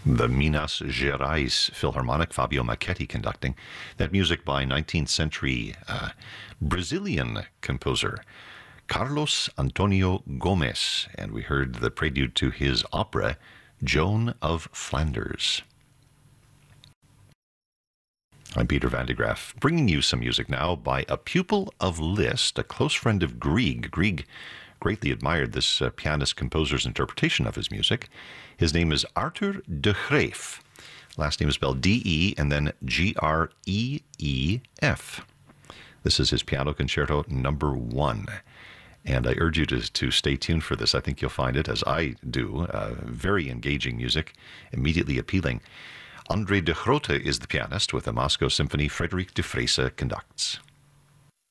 The Minas Gerais Philharmonic, Fabio Macchetti conducting. That music by 19th century Brazilian composer Carlos Antonio Gomes, and we heard the prelude to his opera, Joan of Flanders. I'm Peter van de Graaff, bringing you some music now by a pupil of Liszt, a close friend of Grieg. Grieg greatly admired this pianist-composer's interpretation of his music. His name is Arthur de Greef. Last name is spelled D-E and then G-R-E-E-F. This is his Piano Concerto Number 1. And I urge you to stay tuned for this. I think you'll find it, as I do, very engaging music, immediately appealing. André de Groote is the pianist with the Moscow Symphony. Frédéric de Freysse conducts.